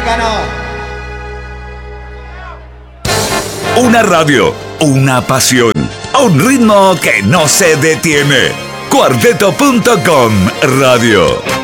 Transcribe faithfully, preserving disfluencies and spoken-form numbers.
ganó. Una radio, una pasión, un ritmo que no se detiene. Cuarteto punto com Radio.